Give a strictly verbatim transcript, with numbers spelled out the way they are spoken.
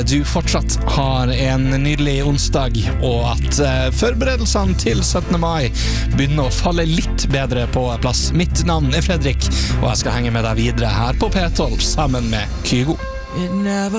du fortsatt har en nydelig onsdag, og at eh, forberedelsene til syttende mai begynner å falle litt bedre på plass. Mitt navn er Fredrik, og jeg skal henge med deg videre her på P tolv sammen med Kygo. It never